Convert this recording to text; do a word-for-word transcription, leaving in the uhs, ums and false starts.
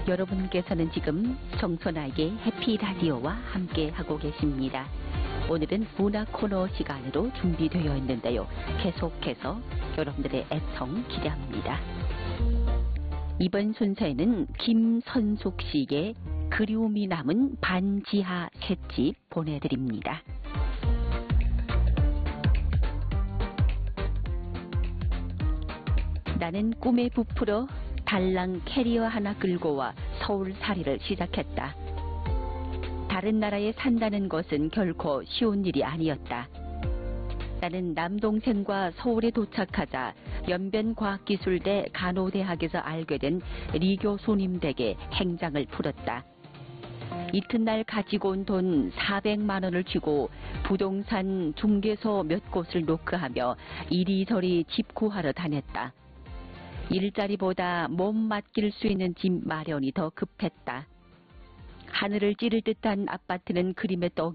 여러분께서는 지금 성소나에게 해피라디오와 함께 하고 계십니다. 오늘은 문화 코너 시간으로 준비되어 있는데요. 계속해서 여러분들의 애청 기대합니다. 이번 순서에는 김선숙 씨의 그리움이 남은 반지하 셋집 보내드립니다. 나는 꿈에 부풀어 달랑 캐리어 하나 끌고 와 서울살이를 시작했다. 다른 나라에 산다는 것은 결코 쉬운 일이 아니었다. 나는 남동생과 서울에 도착하자 연변과학기술대 간호대학에서 알게 된 리 교수님 댁에 행장을 풀었다. 이튿날 가지고 온 돈 사백만 원을 쥐고 부동산 중개소 몇 곳을 노크하며 이리저리 집 구하러 다녔다. 일자리보다 몸 맡길 수 있는 집 마련이 더 급했다. 하늘을 찌를 듯한 아파트는 그림의 떡이